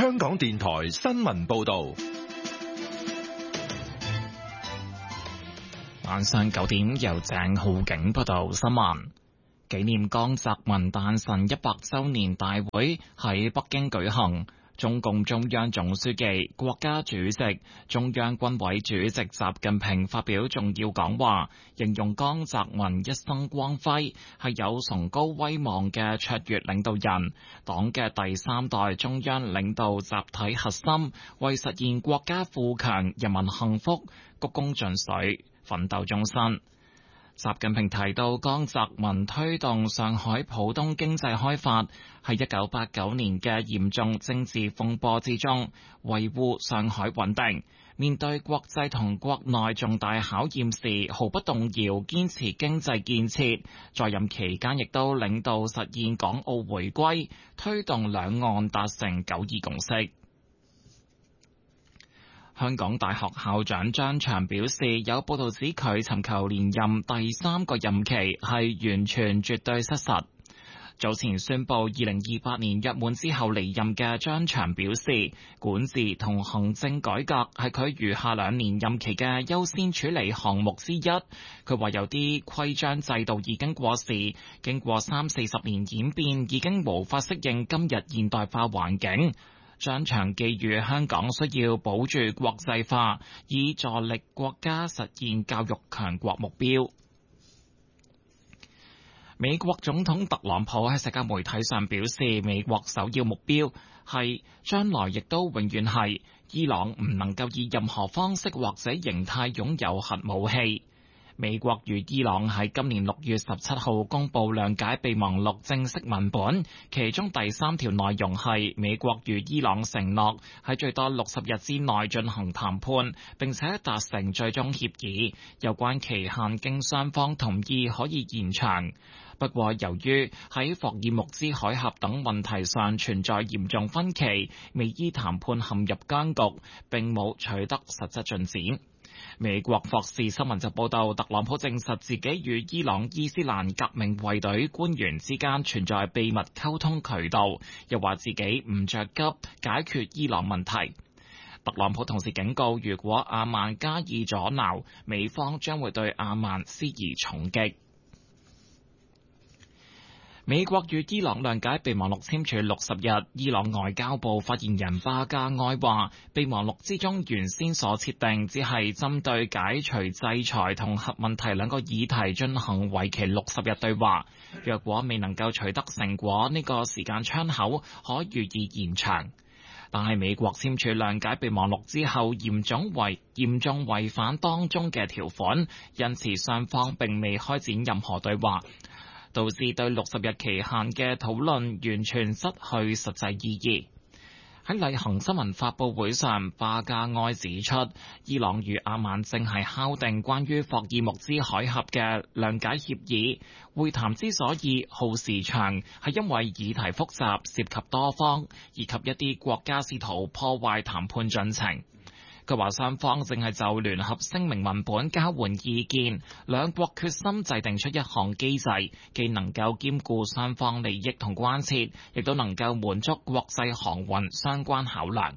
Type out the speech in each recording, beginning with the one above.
香港電台新聞報道。 晚上9點由鄭浩景報道新聞。紀念江澤民誕辰100週年大會喺北京舉行。中共中央總書記、國家主席、中央軍委主席習近平發表重要講話，形容江澤民一生光輝，係有崇高威望嘅卓越領導人，黨嘅第3代中央領導集體核心，為實現國家富強、人民幸福鞠躬盡瘁，奮鬥終身。習近平提到，江澤民推動上海浦東經濟開發，喺1989年嘅嚴重政治風波之中維護上海穩定，面對國際同國內重大考驗時毫不動搖堅持經濟建設，在任期間亦都領導實現港澳回歸，推動兩岸達成9·2共識。香港大學校長張翔表示，有報道指佢尋求連任第3個任期係完全絕對失實。早前宣布2028年約滿之後離任嘅張翔表示，管治同行政改革係佢餘下2年任期嘅優先處理項目之一。佢話有啲規章制度已經過時，經過30-40年演變，已經無法適應今日現代化環境。張翔寄語香港需要保住國際化，以助力國家實現教育強國目標。美國總統特朗普喺社交媒體上表示，美國首要目標係將來亦都永遠係伊朗唔能夠以任何方式或者形態擁有核武器。美國與伊朗喺今年6月17號公布諒解備忘錄正式文本，其中第3條內容係美國與伊朗承諾喺最多60日之內進行談判，並且達成最終協議，有關期限經雙方同意可以延長。不過由於喺霍爾木茲海峽等問題上存在嚴重分歧，美伊談判陷入僵局，並冇取得實質進展。美國霍士新聞就報道，特朗普證實自己與伊朗伊斯蘭革命衛隊官員之間存在秘密溝通渠道，又話自己唔着急解決伊朗問題。特朗普同時警告，如果阿曼加以阻撓，美方將會對阿曼施以重擊。美國與伊朗諒解備忘錄簽署60日，伊朗外交部發言人巴加埃話，備忘錄之中原先所設定只係針對解除制裁同核問題2個議題進行為期60日對話，若果未能夠取得成果，呢個時間窗口可予以延長。但係美國簽署諒解備忘錄之後，嚴重違反當中嘅條款，因此雙方並未開展任何對話，導致對60日期限嘅討論完全失去實際意義。喺例行新聞發佈會上，巴加埃指出，伊朗與阿曼正係敲定關於霍爾木茲海峽嘅諒解協議。會談之所以耗時長，係因為議題複雜，涉及多方，以及一啲國家試圖破壞談判進程。佢話雙方正係就聯合聲明文本交換意見，兩國決心制定出一項機制，既能夠兼顧雙方利益同關切，亦都能夠滿足國際航運相關考量。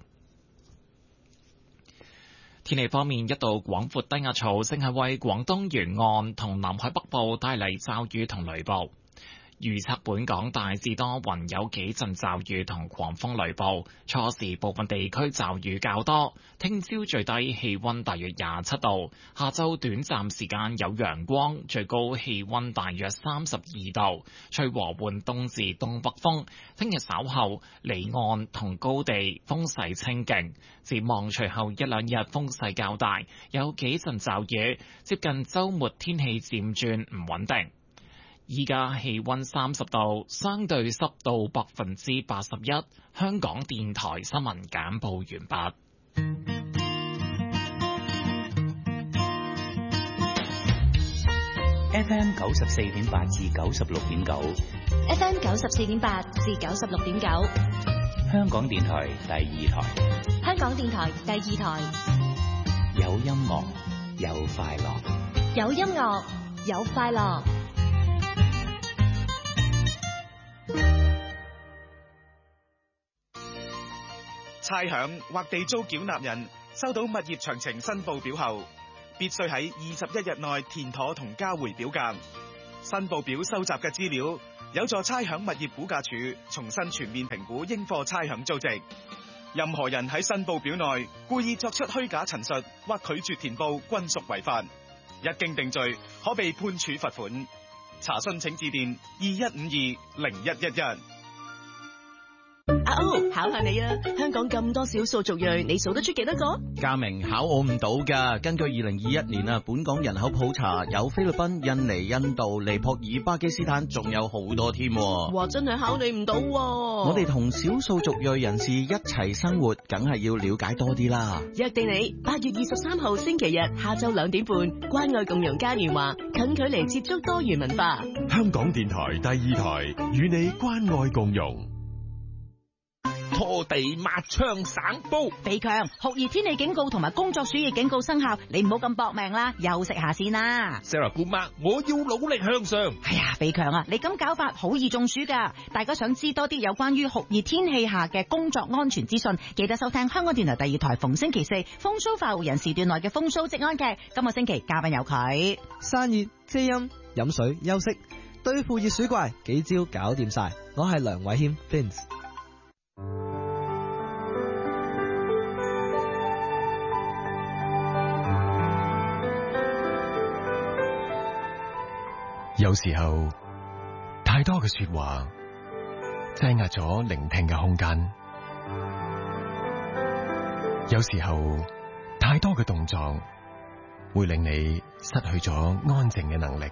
天氣方面，一道廣闊低壓槽正係為廣東沿岸同南海北部帶嚟驟雨同雷暴。預測本港大致多雲，有幾陣驟雨同狂風雷暴，初時部分地區驟雨較多。聽朝最低氣溫大約27度，下晝短暫時間有陽光，最高氣溫大約32度，吹和緩東至東北風。聽日稍後離岸同高地風勢清勁，展望隨後1-2日風勢較大，有幾陣驟雨，接近週末天氣漸轉唔穩定。依家氣溫30度，相對濕度81%。香港電台新聞簡報完畢。 FM 94.8至96.9 ，FM 94.8至96.9， 香港電台第2台， 香港電台第2台， 有音樂，有快樂， 有音樂，有快樂。 差餉或地租繳納人收到物業詳情申報表後，必須喺21日內填妥同交回表格。申報表收集嘅資料有助差餉物業估價署重新全面評估應課差餉租值。任何人喺申報表內故意作出虛假陳述或拒絕填報，均屬違法。一經定罪，可被判處罰款。查詢請致電21520111。 阿歐，考下你啊！香港咁多少數族裔，你數得出幾多個？ 嘉明，考我唔到噶。根據2021年啊，本港人口普查有菲律賓、印尼、印度、尼泊爾、巴基斯坦，仲有好多添。 哇，真係考你唔到。 我哋同少數族裔人士一齊生活，梗係要了解多啲啦。 約定你8月23號星期日下晝2點半，關愛共融嘉年華，近距離接觸多元文化。 香港電台第2台與你關愛共融。 拖地抹窗省煲， 肥強，酷熱天氣警告同埋工作暑熱警告生效，你唔好咁搏命啦，休息下先啦。 Sarah 姑媽，我要努力向上。 哎呀，肥強啊，你咁搞法好易中暑噶。大家想知多啲有關於酷熱天氣下嘅工作安全資訊，記得收聽香港電台第2台逢星期4風騷快活人時段內嘅風騷職安劇。今個星期嘉賓有佢， 散熱遮陰飲水休息，對付熱水怪幾招搞掂晒。我係梁偉謙 Vince。 有時候太多嘅說話擠壓咗聆聽嘅空間，有時候太多嘅動作會令你失去咗安靜嘅能力。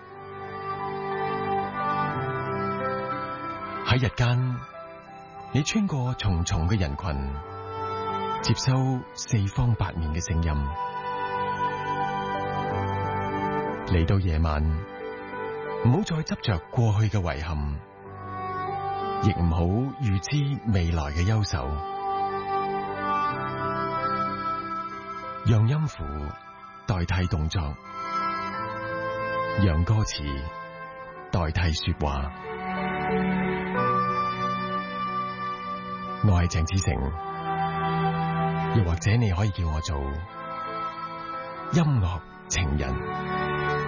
喺日間，你穿過重重嘅人群，接收四方八面嘅聲音。嚟到夜晚，唔好再執着過去嘅遺憾，亦唔好預知未來嘅憂愁。讓音符代替動作，讓歌詞代替說話。我係鄭子誠，又或者你可以叫我做音樂情人。